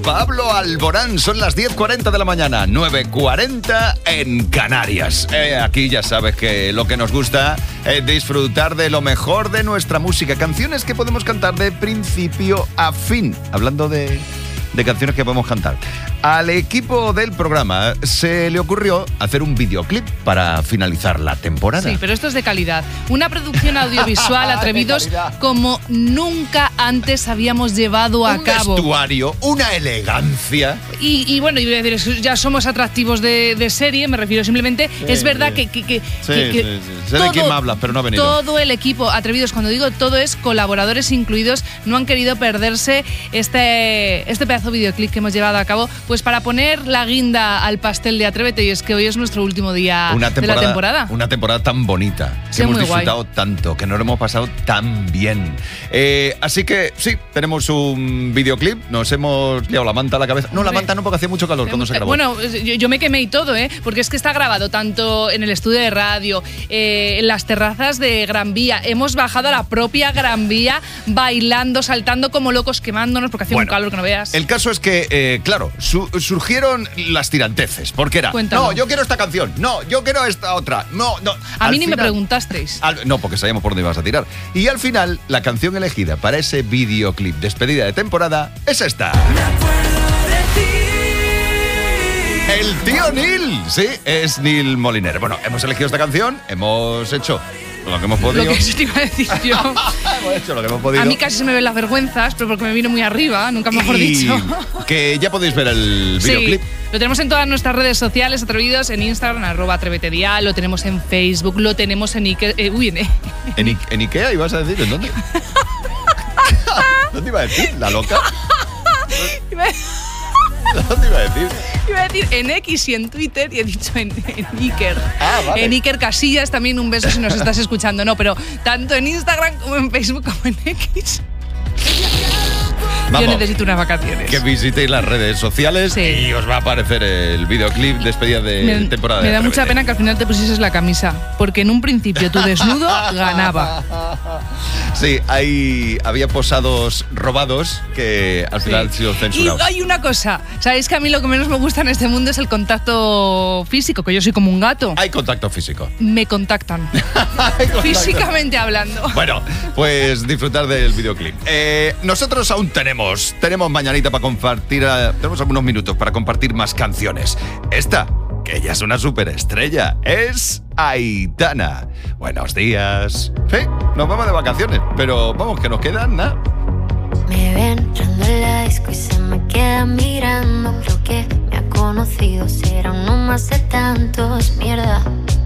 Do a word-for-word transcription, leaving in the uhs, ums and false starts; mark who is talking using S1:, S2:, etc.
S1: Pablo Alborán. Son las diez cuarenta de la mañana, nueve cuarenta en Canarias. Eh, aquí ya sabes que lo que nos gusta es disfrutar de lo mejor de nuestra música. Canciones que podemos cantar de principio a fin. Hablando de, de canciones que podemos cantar. Al equipo del programa se le ocurrió hacer un videoclip para finalizar la temporada.
S2: Sí, pero esto es de calidad. Una producción audiovisual, atrevidos, como nunca antes habíamos llevado a
S1: un
S2: cabo.
S1: Un vestuario, una elegancia.
S2: Y, y bueno, yo voy a decir, ya somos atractivos de, de serie, me refiero simplemente. Sí, es verdad sí. que, que, que,
S1: sí,
S2: que, que
S1: sí, sí. Sé todo, de quién me hablas, pero no ha venido.
S2: Todo el equipo, atrevidos, cuando digo todo es colaboradores incluidos, no han querido perderse este, este pedazo de videoclip que hemos llevado a cabo. Pues para poner la guinda al pastel de Atrévete, y es que hoy es nuestro último día de la temporada.
S1: Una temporada tan bonita,
S2: sí,
S1: que hemos
S2: muy
S1: disfrutado
S2: guay.
S1: tanto, que nos lo hemos pasado tan bien. Eh, así que sí, tenemos un videoclip, nos hemos liado la manta a la cabeza. No, la manta no, porque hacía mucho calor cuando se grabó.
S2: Bueno, yo, yo me quemé y todo, ¿eh? Porque es que está grabado tanto en el estudio de radio, eh, en las terrazas de Gran Vía. Hemos bajado a la propia Gran Vía bailando, saltando como locos, quemándonos, porque hacía bueno, un calor que no veas.
S1: El caso es que, eh, claro, su, surgieron las tiranteces, porque era,
S2: Cuéntalo.
S1: no, yo quiero esta canción, no, yo quiero esta otra, no, no.
S2: A
S1: al
S2: mí ni
S1: final,
S2: me preguntasteis.
S1: Al, no, porque sabíamos por dónde ibas a tirar. Y al final, la canción elegida para ese videoclip despedida de temporada es esta.
S3: Me acuerdo de ti.
S1: El tío Neil, sí, es Neil Moliner. Bueno, hemos elegido esta canción, hemos hecho lo que hemos podido.
S2: Lo que se te iba a decir yo.
S1: Hemos hecho lo que hemos podido.
S2: A mí casi se me ven las vergüenzas, pero porque me vino muy arriba, nunca mejor
S1: y
S2: dicho.
S1: Que ya podéis ver el videoclip.
S2: Sí, lo tenemos en todas nuestras redes sociales, atrevidos, en Instagram, arroba atrevetedial, lo tenemos en Facebook, lo tenemos en Ikea. Eh, uy, en,
S1: ¿En, I- ¿En Ikea ibas a decir? ¿En dónde? ¿Dónde iba a decir? ¿La loca? ¿Dónde iba a decir?
S2: Iba a decir en X y en Twitter y he dicho en, en Iker.
S1: Ah, vale.
S2: En Iker Casillas también un beso si nos estás escuchando. No, pero tanto en Instagram como en Facebook como en X.
S1: Vamos,
S2: yo necesito unas vacaciones.
S1: Que visitéis las redes sociales sí. y os va a aparecer el videoclip despedida de
S2: me,
S1: temporada.
S2: Me
S1: de
S2: da mucha
S1: Atrévete.
S2: pena que al final te pusieses la camisa, porque en un principio tu desnudo ganaba.
S1: Sí, hay, había posados robados que al final sí. han sido censurados.
S2: Y hay una cosa, ¿sabéis que a mí lo que menos me gusta en este mundo es el contacto físico? Que yo soy como un gato.
S1: Hay contacto físico.
S2: Me contactan. Físicamente hablando.
S1: Bueno, pues disfrutar del videoclip. Eh, nosotros aún tenemos Tenemos mañanita para compartir, uh, tenemos algunos minutos para compartir más canciones. Esta, que ella es una superestrella, es Aitana. Buenos días. Sí, nos vamos de vacaciones, pero vamos, que nos quedan nada.
S4: Me ven entrando en la disco y se me queda mirando. Creo que me ha conocido, será uno más de tantos. Mierda,